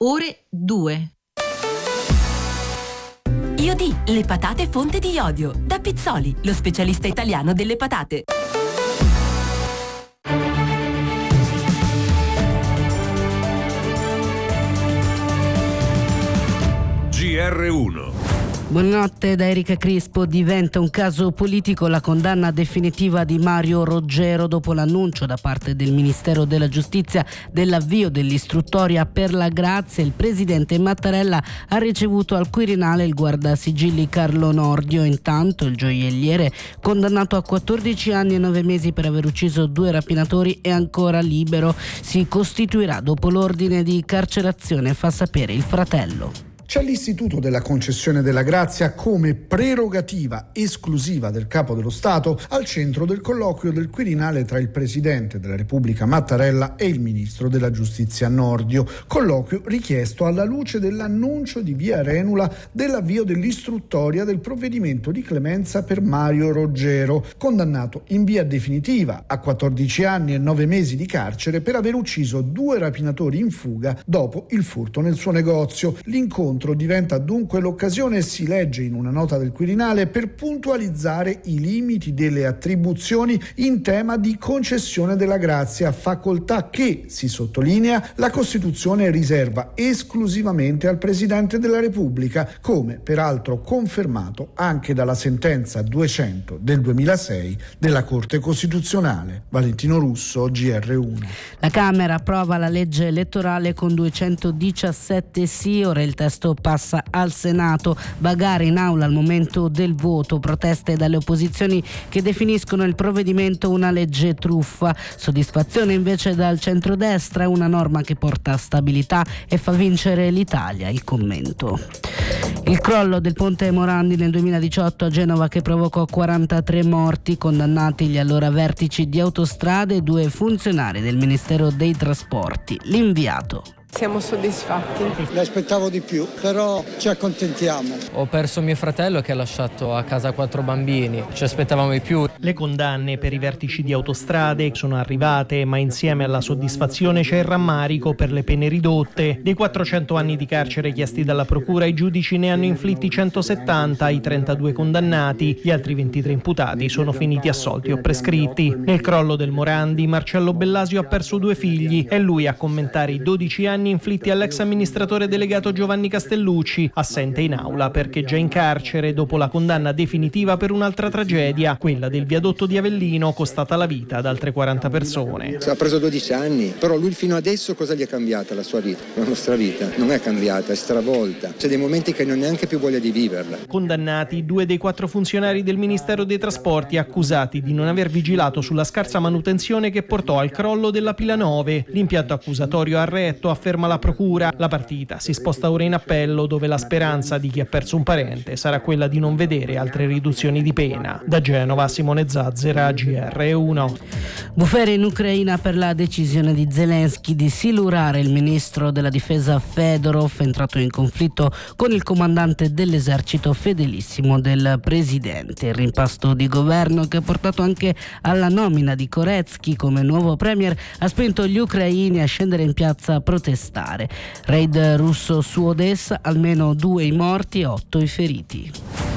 ore 2. Iodi, le patate fonte di iodio. Da Pizzoli, lo specialista italiano delle patate. GR1. Buonanotte da Erika Crispo. Diventa un caso politico la condanna definitiva di Mario Roggero dopo l'annuncio da parte del Ministero della Giustizia dell'avvio dell'istruttoria per la grazia. Il presidente Mattarella ha ricevuto al Quirinale il guardasigilli Carlo Nordio. Intanto il gioielliere, condannato a 14 anni e 9 mesi per aver ucciso 2 rapinatori, è ancora libero. Si costituirà dopo l'ordine di carcerazione, fa sapere il Fratello. C'è l'istituto della concessione della grazia come prerogativa esclusiva del Capo dello Stato al centro del colloquio del Quirinale tra il Presidente della Repubblica Mattarella e il Ministro della Giustizia Nordio. Colloquio richiesto alla luce dell'annuncio di Via Arenula dell'avvio dell'istruttoria del provvedimento di clemenza per Mario Roggero, condannato in via definitiva a 14 anni e 9 mesi di carcere per aver ucciso 2 rapinatori in fuga dopo il furto nel suo negozio. L'incontro diventa dunque l'occasione, si legge in una nota del Quirinale, per puntualizzare i limiti delle attribuzioni in tema di concessione della grazia, facoltà che, si sottolinea, la Costituzione riserva esclusivamente al Presidente della Repubblica, come peraltro confermato anche dalla sentenza 200 del 2006 della Corte Costituzionale. Valentino Russo, GR1. La Camera approva la legge elettorale con 217 sì, ora il testo passa al Senato. Bagarre in aula al momento del voto, proteste dalle opposizioni che definiscono il provvedimento una legge truffa, soddisfazione invece dal centrodestra, una norma che porta stabilità e fa vincere l'Italia, il commento. Il crollo del ponte Morandi nel 2018 a Genova che provocò 43 morti, condannati gli allora vertici di Autostrade e 2 funzionari del Ministero dei Trasporti. L'inviato. Siamo soddisfatti. Ne aspettavo di più, però ci accontentiamo. Ho perso mio fratello che ha lasciato a casa 4 bambini, ci aspettavamo di più. Le condanne per i vertici di Autostrade sono arrivate, ma insieme alla soddisfazione c'è il rammarico per le pene ridotte. Dei 400 anni di carcere chiesti dalla procura, i giudici ne hanno inflitti 170 ai 32 condannati. Gli altri 23 imputati sono finiti assolti o prescritti. Nel crollo del Morandi, Marcello Bellasio ha perso 2 figli. È lui a commentare i 12 anni inflitti all'ex amministratore delegato Giovanni Castellucci, assente in aula perché già in carcere dopo la condanna definitiva per un'altra tragedia, quella del viadotto di Avellino, costata la vita ad altre 40 persone. Ha preso 12 anni, però lui fino adesso cosa gli è cambiata la sua vita? La nostra vita non è cambiata, è stravolta. C'è dei momenti che non ha neanche più voglia di viverla. Condannati 2 dei 4 funzionari del Ministero dei Trasporti accusati di non aver vigilato sulla scarsa manutenzione che portò al crollo della pila 9. L'impianto accusatorio ha retto, afferma la procura. La partita si sposta ora in appello, dove la speranza di chi ha perso un parente sarà quella di non vedere altre riduzioni di pena. Da Genova, Simone Zazzera, GR1. Bufera in Ucraina per la decisione di Zelensky di silurare il ministro della difesa Fedorov, entrato in conflitto con il comandante dell'esercito fedelissimo del presidente. Il rimpasto di governo, che ha portato anche alla nomina di Koretsky come nuovo premier, ha spinto gli ucraini a scendere in piazza a protestare. Raid russo su Odessa, almeno 2 i morti e 8 i feriti.